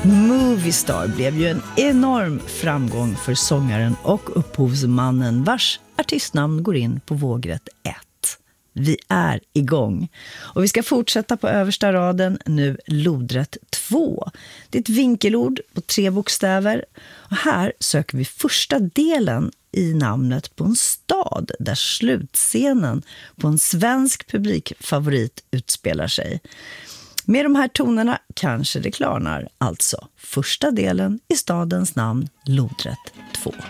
Movie Star blev ju en enorm framgång för sångaren och upphovsmannen vars artistnamn går in på vågrätt 1. Vi är igång. Och vi ska fortsätta på översta raden, nu lodrätt 2. Det är ett vinkelord på 3 bokstäver. Och här söker vi första delen i namnet på en stad där slutscenen på en svensk publikfavorit utspelar sig. Med de här tonerna kanske det klarnar, alltså första delen i stadens namn, lodrätt 2.